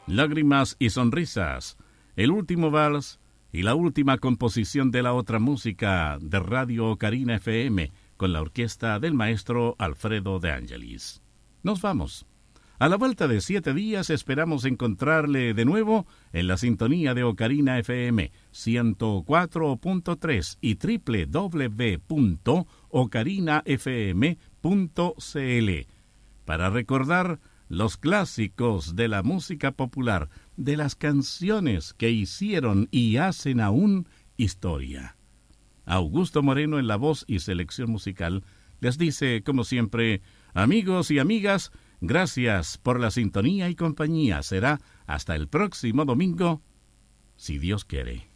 Lágrimas y sonrisas, el último vals y la última composición de la otra música de Radio Ocarina FM con la orquesta del maestro Alfredo de Angelis. Nos vamos. A la vuelta de 7 días esperamos encontrarle de nuevo en la sintonía de Ocarina FM 104.3 y www.ocarinafm.cl para recordar los clásicos de la música popular, de las canciones que hicieron y hacen aún historia. Augusto Moreno en la voz y selección musical les dice, como siempre, amigos y amigas, gracias por la sintonía y compañía. Será hasta el próximo domingo, si Dios quiere.